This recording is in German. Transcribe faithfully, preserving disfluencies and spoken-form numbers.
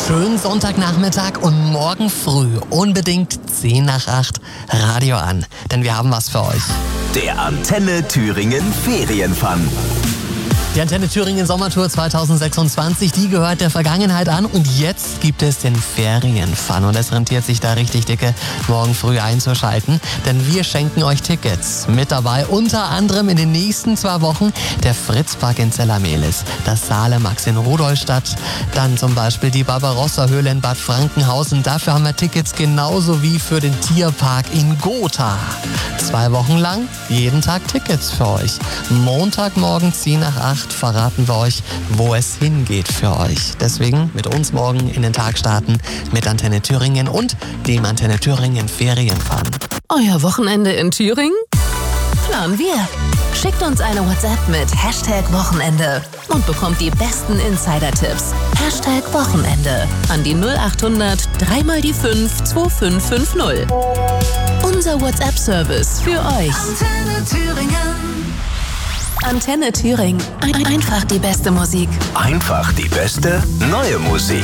Schönen Sonntagnachmittag und morgen früh unbedingt zehn nach acht Radio an, denn wir haben was für euch. Der Antenne Thüringen Ferienfun. Die Antenne Thüringen Sommertour zweitausendsechsundzwanzig, die gehört der Vergangenheit an und jetzt gibt es den Ferienfun und es rentiert sich da richtig dicke, morgen früh einzuschalten, denn wir schenken euch Tickets. Mit dabei unter anderem in den nächsten zwei Wochen der Fritzpark in Zellamelis, das Salemax in Rudolstadt, dann zum Beispiel die Barbarossa-Höhle in Bad Frankenhausen. Dafür haben wir Tickets genauso wie für den Tierpark in Gotha. Zwei Wochen lang jeden Tag Tickets für euch. Montagmorgen zehn nach acht verraten wir euch, wo es hingeht für euch. Deswegen mit uns morgen in den Tag starten mit Antenne Thüringen und dem Antenne Thüringen Ferienfun. Euer Wochenende in Thüringen? Planen wir. Schickt uns eine WhatsApp mit Hashtag Wochenende und bekommt die besten Insider-Tipps. Hashtag Wochenende an die null achthundert drei mal die fünf zwei fünf fünf null. Unser WhatsApp-Service für euch. Antenne Thüringen. Antenne Thüringen. Ein- Einfach die beste Musik. Einfach die beste neue Musik.